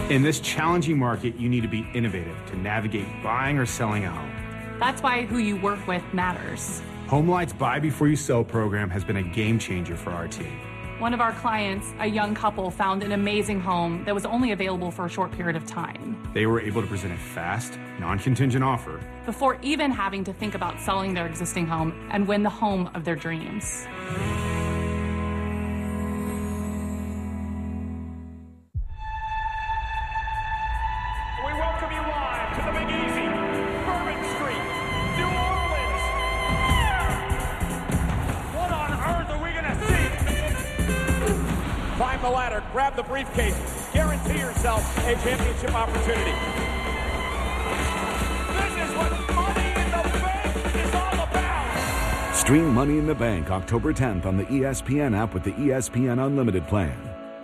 In this challenging market, you need to be innovative to navigate buying or selling a home. That's why who you work with matters. HomeLight's Buy Before You Sell program has been a game changer for our team. One of our clients, a young couple, found an amazing home that was only available for a short period of time. They were able to present a fast, non-contingent offer before even having to think about selling their existing home and win the home of their dreams. We welcome you live to the Big Easy, Bourbon Street, New Orleans. What on earth are we going to see? Climb the ladder, grab the briefcase, guarantee yourself a championship opportunity. This is what Money in the Bank is all about. Stream Money in the Bank October 10th on the ESPN app with the ESPN Unlimited plan.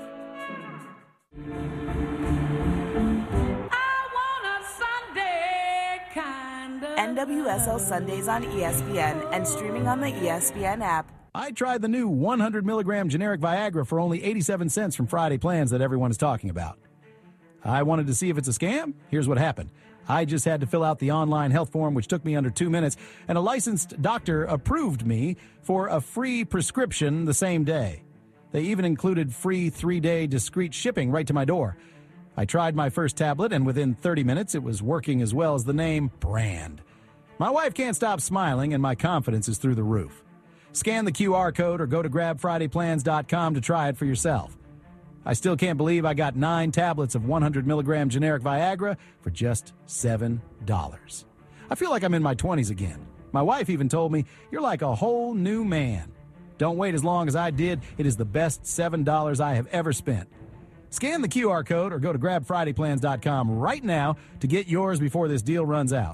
NWSL Sundays on ESPN and streaming on the ESPN app. I tried the new 100 milligram generic Viagra for only 87 cents from Friday Plans that everyone is talking about. I wanted to see if it's a scam. Here's what happened. I just had to fill out the online health form, which took me under 2 minutes, and a licensed doctor approved me for a free prescription the same day. They even included free 3-day discreet shipping right to my door. I tried my first tablet, and within 30 minutes, it was working as well as the name brand. My wife can't stop smiling, and my confidence is through the roof. Scan the QR code or go to grabfridayplans.com to try it for yourself. I still can't believe I got 9 tablets of 100 milligram generic Viagra for just $7. I feel like I'm in my 20s again. My wife even told me, "You're like a whole new man." Don't wait as long as I did. It is the best $7 I have ever spent. Scan the QR code or go to grabfridayplans.com right now to get yours before this deal runs out.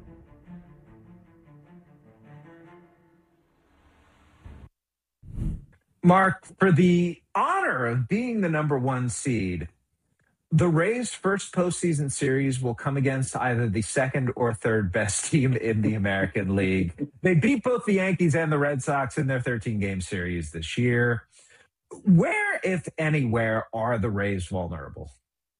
Mark, for the honor of being the number 1 seed, the Rays' first postseason series will come against either the second or third best team in the American League. They beat both the Yankees and the Red Sox in their 13-game series this year. Where, if anywhere, are the Rays vulnerable?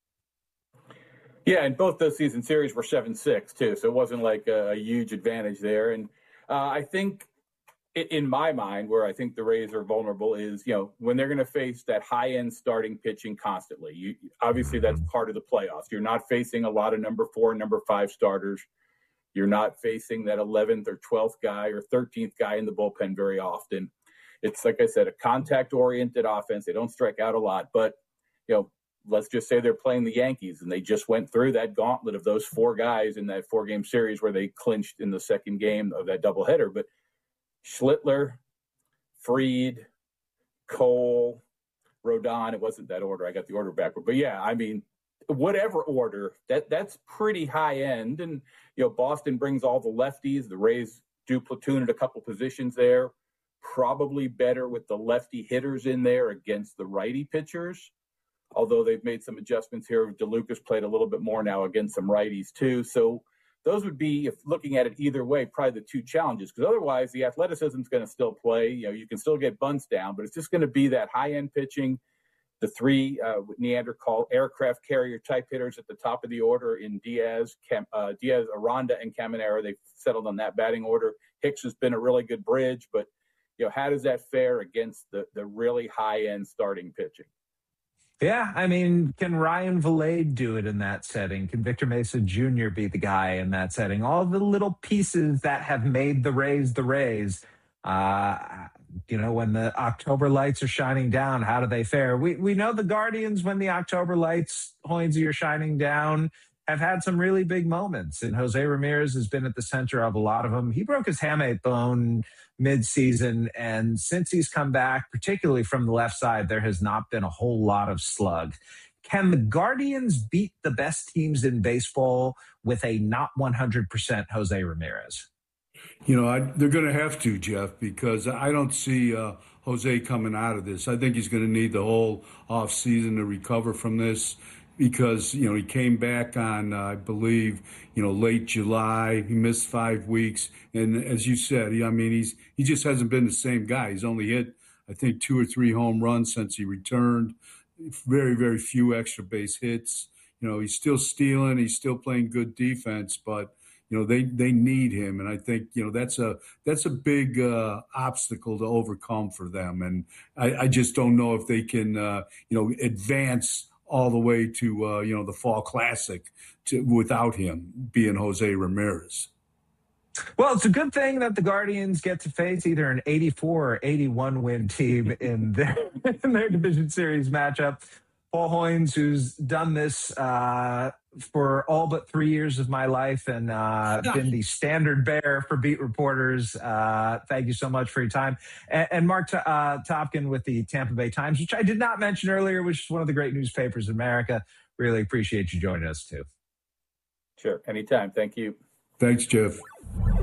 Yeah, and both those season series were 7-6, too, so it wasn't like a huge advantage there. And I think, in my mind, where I think the Rays are vulnerable is, when they're going to face that high-end starting pitching constantly. Obviously, that's part of the playoffs. You're not facing a lot of number 4 and number 5 starters. You're not facing that 11th or 12th guy or 13th guy in the bullpen very often. It's, like I said, a contact-oriented offense. They don't strike out a lot. But, let's just say they're playing the Yankees, and they just went through that gauntlet of those 4 guys in that 4-game series where they clinched in the second game of that doubleheader. But Schlittler, Fried, Cole, Rodon. It wasn't that order. I got the order backward. But, yeah, I mean, whatever order, that's pretty high-end. And, Boston brings all the lefties. The Rays do platoon at a couple positions there. Probably better with the lefty hitters in there against the righty pitchers, although they've made some adjustments here. DeLucas played a little bit more now against some righties too. So those would be, if looking at it either way, probably the 2 challenges, because otherwise the athleticism is going to still play. You can still get bunts down, but it's just going to be that high-end pitching, the 3 Neanderthal aircraft carrier type hitters at the top of the order in Diaz, Aranda, and Caminero. They've settled on that batting order. Hicks has been a really good bridge, but how does that fare against the really high-end starting pitching? Yeah, I mean, can Ryan Vilade do it in that setting? Can Victor Mesa Jr. be the guy in that setting? All the little pieces that have made the Rays the Rays. When the October lights are shining down, how do they fare? We know the Guardians, when the October lights, Hoynesy, are shining down, have had some really big moments. And Jose Ramirez has been at the center of a lot of them. He broke his hamate bone mid-season, and since he's come back, particularly from the left side, there has not been a whole lot of slug. Can the Guardians beat the best teams in baseball with a not 100% Jose Ramirez? They're going to have to, Jeff, because I don't see Jose coming out of this. I think he's going to need the whole offseason to recover from this. Because, he came back on, I believe, late July. He missed 5 weeks. And as you said, he just hasn't been the same guy. He's only hit, I think, 2 or 3 home runs since he returned. Very, very few extra base hits. he's still stealing, he's still playing good defense, but they need him, and I think that's a big obstacle to overcome for them, and I just don't know if they can advance all the way to the Fall Classic without him being Jose Ramirez. Well, it's a good thing that the Guardians get to face either an 84 or 81 win team in their division series matchup. Paul Hoynes, who's done this for all but 3 years of my life and been the standard bearer for beat reporters. Thank you so much for your time. And Mark Topkin with the Tampa Bay Times, which I did not mention earlier, which is one of the great newspapers in America. Really appreciate you joining us, too. Sure. Anytime. Thank you. Thanks, Jeff.